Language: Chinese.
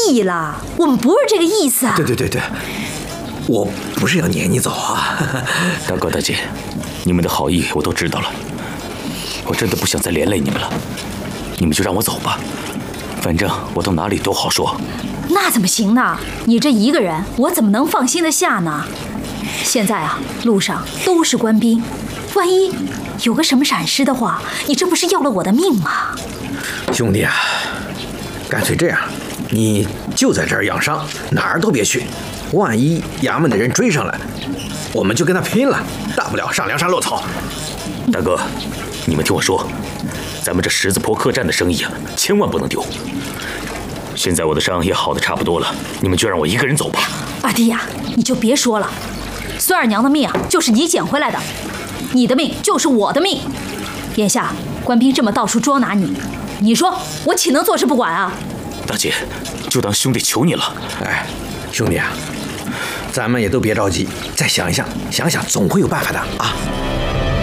意了，我们不是这个意思啊。 对，我不是要撵你走啊。 大哥大姐，你们的好意我都知道了，我真的不想再连累你们了，你们就让我走吧，反正我到哪里都好说。 那怎么行呢？你这一个人，我怎么能放心得下呢？现在啊，路上都是官兵，万一有个什么闪失的话，你这不是要了我的命吗？ 兄弟啊，干脆这样，你就在这儿养伤，哪儿都别去。万一衙门的人追上来，我们就跟他拼了，大不了上梁山落草。 大哥，你们听我说，咱们这十字坡客栈的生意啊，千万不能丢。现在我的伤也好的差不多了，你们就让我一个人走吧。 二弟呀，你就别说了，孙二娘的命啊，就是你捡回来的，你的命就是我的命。眼下官兵这么到处捉拿你，你说我岂能坐视不管啊？ 大姐，就当兄弟求你了。 哎，兄弟啊，咱们也都别着急，再想一想，想想总会有办法的啊。